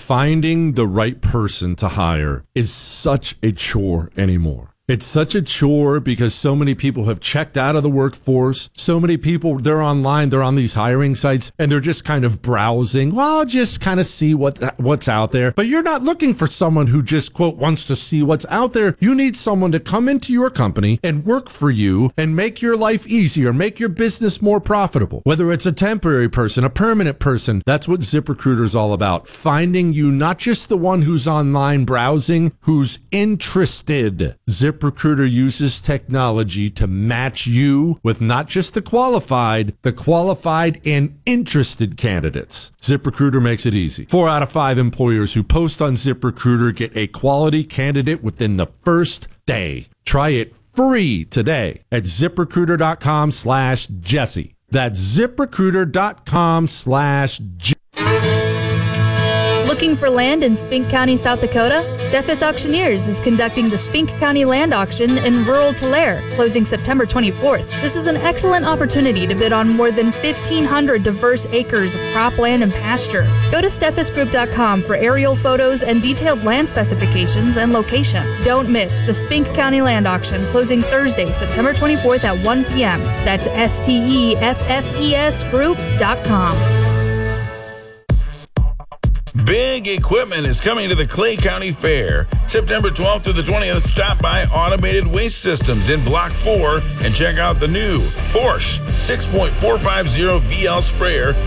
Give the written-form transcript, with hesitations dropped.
finding the right person to hire is such a chore anymore. It's such a chore because so many people have checked out of the workforce. So many people, they're online, they're on these hiring sites, and they're just kind of browsing. Well, I'll just kind of see what's out there. But you're not looking for someone who just, quote, wants to see what's out there. You need someone to come into your company and work for you and make your life easier, make your business more profitable. Whether it's a temporary person, a permanent person, that's what ZipRecruiter is all about. Finding you not just the one who's online browsing, who's interested. ZipRecruiter uses technology to match you with not just the qualified and interested candidates. ZipRecruiter makes it easy. 4 out of 5 employers who post on ZipRecruiter get a quality candidate within the first day. Try it free today at ZipRecruiter.com/Jesse. That's ZipRecruiter.com/Jesse. Looking for land in Spink County, South Dakota? Steffes Auctioneers is conducting the Spink County Land Auction in rural Tulare, closing September 24th. This is an excellent opportunity to bid on more than 1,500 diverse acres of cropland and pasture. Go to steffesgroup.com for aerial photos and detailed land specifications and location. Don't miss the Spink County Land Auction, closing Thursday, September 24th at 1 p.m. That's STEFFES group.com. Big equipment is coming to the Clay County Fair. September 12th through the 20th, stop by Automated Waste Systems in Block 4 and check out the new Porsche 6.450 VL sprayer